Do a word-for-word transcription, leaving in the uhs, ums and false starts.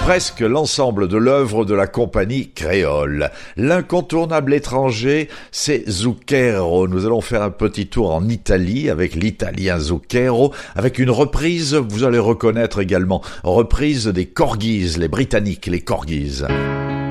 presque l'ensemble de l'œuvre de la compagnie créole. L'incontournable étranger, c'est Zucchero. Nous allons faire un petit tour en Italie avec l'italien Zucchero, avec une reprise, vous allez reconnaître également, reprise des Corgis, les Britanniques, les Corgis.